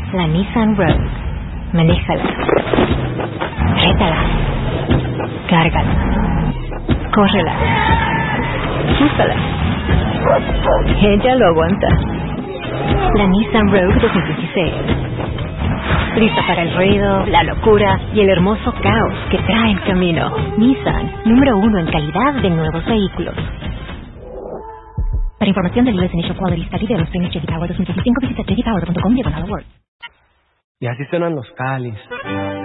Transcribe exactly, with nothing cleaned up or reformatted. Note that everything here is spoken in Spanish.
La Nissan Rogue. Manéjala. Rétala. Cárgala. Córrela. Úsala. Ella lo aguanta. La Nissan Rogue dos mil dieciséis. Lista para el ruido, la locura y el hermoso caos que trae el camino. Nissan, número uno en calidad de nuevos vehículos. Para información del U S Initial Quality Study de los premios J D Power dos mil dieciséis, visita j d power punto com diagonal awards. Y así suenan los cáliz.